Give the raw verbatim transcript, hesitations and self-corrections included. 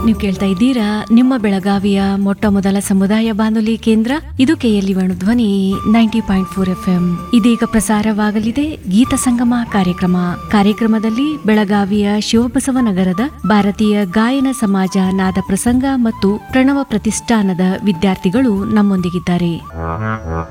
ನೀವು ಕೇಳ್ತಾ ಇದ್ದೀರಾ ನಿಮ್ಮ ಬೆಳಗಾವಿಯ ಮೊಟ್ಟ ಮೊದಲ ಸಮುದಾಯ ಬಾನುಲಿ ಕೇಂದ್ರ ಇದು ಕೆಎಲ್ಇ ಧ್ವನಿ ninety point four F M. ಇದೀಗ ಪ್ರಸಾರವಾಗಲಿದೆ ಗೀತ ಸಂಗಮ ಕಾರ್ಯಕ್ರಮ. ಕಾರ್ಯಕ್ರಮದಲ್ಲಿ ಬೆಳಗಾವಿಯ ಶಿವಬಸವನಗರದ ಭಾರತೀಯ ಗಾಯನ ಸಮಾಜ ನಾದ ಪ್ರಸಂಗ ಮತ್ತು ಪ್ರಣವ ಪ್ರತಿಷ್ಠಾನದ ವಿದ್ಯಾರ್ಥಿಗಳು ನಮ್ಮೊಂದಿಗಿದ್ದಾರೆ.